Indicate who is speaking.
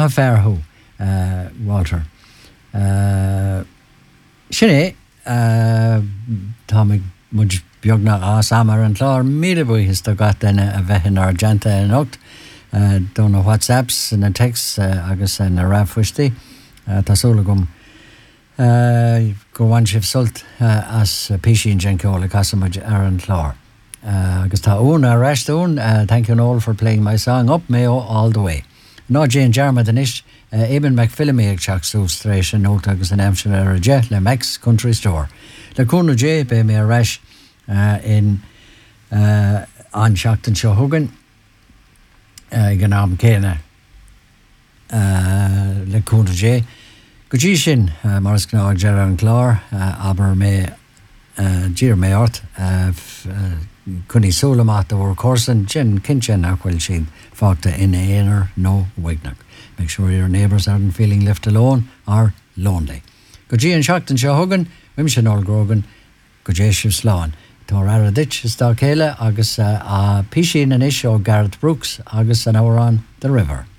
Speaker 1: fairhu Walter sinné tá mud beagna á samar an chlár míle his do gatainine a bheithin argenta in ocht donna WhatsApps na texts agus na rafhuistí tásúla gom go bhain sibh sult as písín genceola casamid ar an chlár agus tá ún a restún thank you all for playing my song Up Mayo all the way. Ná Jane Jarma den is Eben McPhillamy ag teach sústrééis an nóta agus an amsin ar a jet le Max Country Store. Le cúna J be mé a reis in anseachtain seo thugan gan am céine le cúna J. Go dtí sin mars gná ag dear an chlár aber mé dír mé ort kunni solamat or corson gin kinchen aquil shin fakta in air no wignach. Make sure your neighbours aren't feeling left alone or lonely. Goji and Shackton Shahogan, Wimshin Ol Grogan, Gojesh Slán. Tor Aradich Starkela, Agus Pishin and Isho Garrett Brooks, Agus an hour on the river.